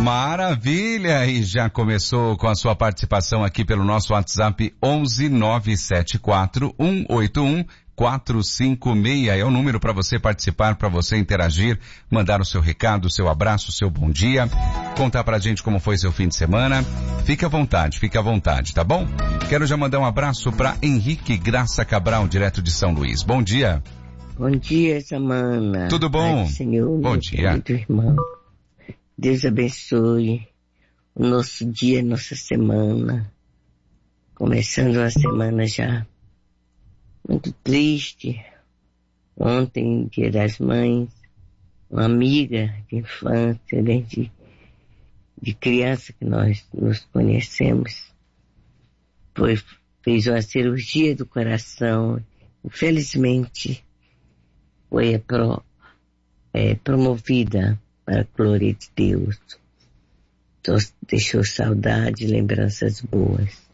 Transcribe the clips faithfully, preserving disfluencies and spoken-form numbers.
Maravilha! E já começou com a sua participação aqui pelo nosso WhatsApp onze nove sete quatro um oito um quatro cinco seis. É o número para você participar, para você interagir, mandar o seu recado, o seu abraço, o seu bom dia, contar pra gente como foi seu fim de semana. Fique à vontade, fique à vontade, tá bom? Quero já mandar um abraço para Henrique Graça Cabral, direto de São Luís. Bom dia. Bom dia, Samana. Tudo bom? Pai, Senhor, bom meu dia. querido irmão. Deus abençoe o nosso dia, nossa semana. Começando a semana já muito triste. Ontem, Dia das Mães, uma amiga de infância, desde de criança que nós nos conhecemos, foi, fez uma cirurgia do coração. Infelizmente, foi pro, é, promovida para a glória de Deus. Então, deixou saudade e lembranças boas.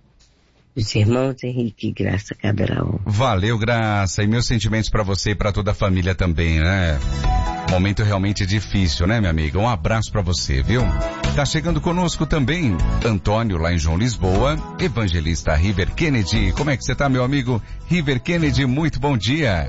Os irmãos Henrique e Graça Cabral. Valeu, Graça. E meus sentimentos para você e para toda a família também, né? Momento realmente difícil, né, minha amiga? Um abraço para você, viu? Tá chegando conosco também Antônio, lá em João Lisboa, evangelista River Kennedy. Como é que você tá, meu amigo River Kennedy? Muito bom dia.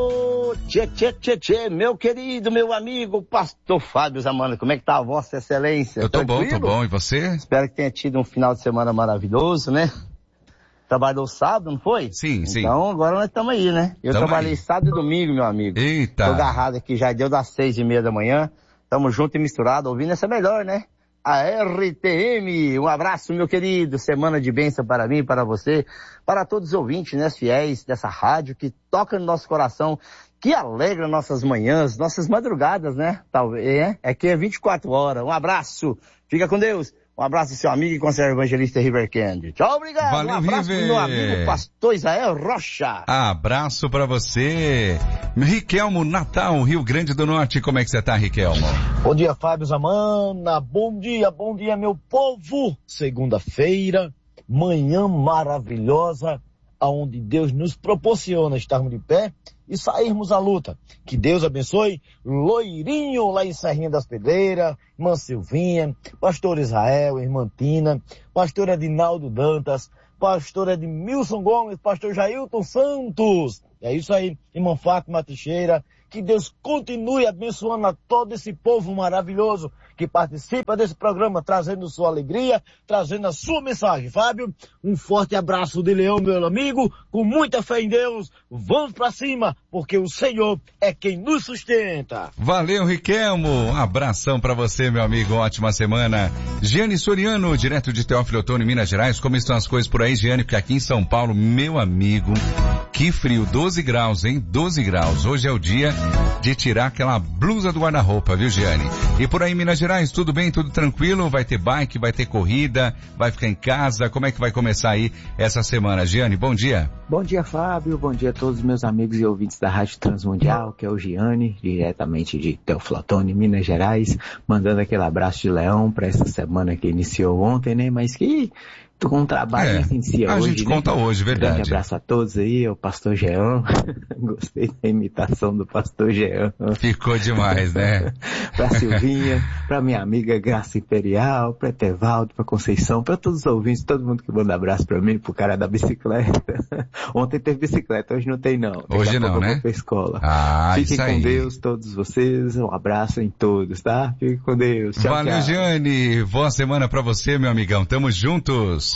Tchê, tchê, tchê, tchê, meu querido, meu amigo, pastor Fábio Zamano, como é que tá a vossa excelência? Eu tô Tranquilo? bom, tô bom, e você? Espero que tenha tido um final de semana maravilhoso, né? Trabalhou sábado, não foi? Sim, sim. Então agora nós estamos aí, né? Eu Tamo trabalhei aí. sábado e domingo, meu amigo. Eita. Tô agarrado aqui, já deu das seis e meia da manhã, tamo junto e misturado, ouvindo essa melhor, né? A R T M, um abraço, meu querido, semana de bênção para mim, para você, para todos os ouvintes, né, fiéis dessa rádio que toca no nosso coração, que alegra nossas manhãs, nossas madrugadas, né? Talvez, é, é que é vinte e quatro horas. Um abraço, fica com Deus. Um abraço do seu amigo e conselheiro evangelista River Kennedy. Tchau, obrigado. Valeu, um abraço River. pro meu amigo pastor Israel Rocha. Abraço pra você. Riquelmo, Natal, Rio Grande do Norte. Como é que você tá, Riquelmo? Bom dia, Fábio Zamana. Bom dia, bom dia, meu povo. Segunda-feira, manhã maravilhosa, aonde Deus nos proporciona estarmos de pé e sairmos à luta. Que Deus abençoe Loirinho lá em Serrinha das Pedreiras, irmã Silvinha, pastor Israel, irmã Tina, pastor Edinaldo Dantas, pastor Edmilson Gomes, pastor Jailton Santos. É isso aí, irmã Fátima Teixeira. Que Deus continue abençoando a todo esse povo maravilhoso que participa desse programa, trazendo sua alegria, trazendo a sua mensagem. Fábio, um forte abraço de leão, meu amigo, com muita fé em Deus. Vamos pra cima, porque o Senhor é quem nos sustenta. Valeu, Riquelmo. Um abração pra você, meu amigo. Ótima semana. Giane Soriano, direto de Teófilo Otoni, Minas Gerais. Como estão as coisas por aí, Giane? Porque aqui em São Paulo, meu amigo, que frio, doze graus, hein? doze graus. Hoje é o dia de tirar aquela blusa do guarda-roupa, viu, Giane? E por aí, Minas Gerais, tudo bem? Tudo tranquilo? Vai ter bike, vai ter corrida, vai ficar em casa? Como é que vai começar aí essa semana, Giane? Bom dia. Bom dia, Fábio. Bom dia a todos os meus amigos e ouvintes da Rádio Transmundial, que é o Giane, diretamente de Teófilo Otoni, Minas Gerais, mandando aquele abraço de leão para essa semana que iniciou ontem, né? Mas que tô com um trabalho é, que inicia a hoje, gente né? conta hoje, verdade. Um grande abraço a todos aí, o pastor Jean. Gostei da imitação do pastor Jean. Ficou demais, né? Pra Silvinha, pra minha amiga Graça Imperial, pra Etevaldo, pra Conceição, pra todos os ouvintes, todo mundo que manda abraço pra mim, pro cara da bicicleta. Ontem teve bicicleta, hoje não tem não. Daqui hoje não, né? Eu vou pra escola. Ah, Fiquem isso aí. com Deus, todos vocês, um abraço em todos, tá? Fiquem com Deus. Tchau, Valeu, tchau. Giane. Boa semana pra você, meu amigão. Tamo juntos.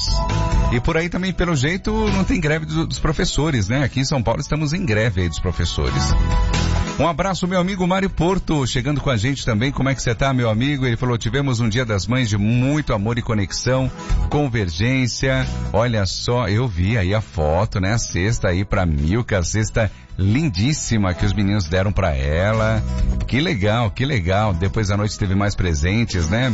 E por aí também, pelo jeito, não tem greve dos professores, né? Aqui em São Paulo estamos em greve aí dos professores. Um abraço, meu amigo Mário Porto, chegando com a gente também. Como é que você tá, meu amigo? Ele falou, tivemos um Dia das Mães de muito amor e conexão, convergência. Olha só, eu vi aí a foto, né? A cesta aí pra Milka, a cesta lindíssima que os meninos deram pra ela. Que legal, que legal. Depois da noite teve mais presentes, né?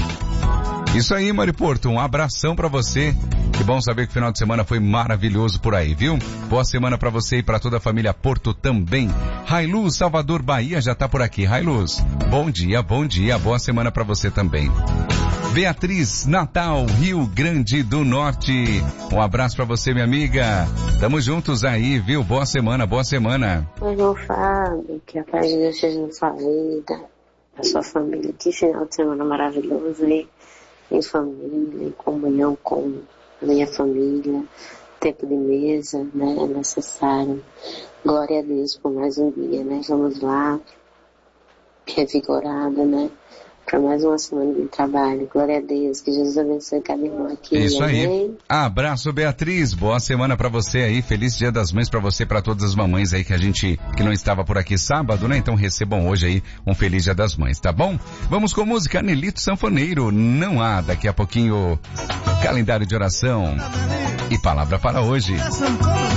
Isso aí, Mário Porto, um abração pra você. Que bom saber que o final de semana foi maravilhoso por aí, viu? Boa semana pra você e pra toda a família Porto também. Railuz, Salvador, Bahia, já tá por aqui. Railuz, bom dia, bom dia, boa semana pra você também. Beatriz, Natal, Rio Grande do Norte. Um abraço pra você, minha amiga. Tamo juntos aí, viu? Boa semana, boa semana. Oi, meu Fábio, que a paz de Deus seja na sua vida. a sua família. Que final de semana maravilhoso aí, em família, em comunhão com a minha família. Tempo de mesa, né, é necessário. Glória a Deus por mais um dia, né? Vamos lá, revigorada, né? Para mais uma semana de trabalho. Glória a Deus, que Jesus abençoe cada irmão aqui. Isso aí. Amém? Abraço, Beatriz. Boa semana para você aí. Feliz Dia das Mães para você, para todas as mamães aí que a gente, que não estava por aqui sábado, né? Então recebam hoje aí um Feliz Dia das Mães, tá bom? Vamos com música Nelito Sanfoneiro. Não há, daqui a pouquinho, calendário de oração e palavra para hoje.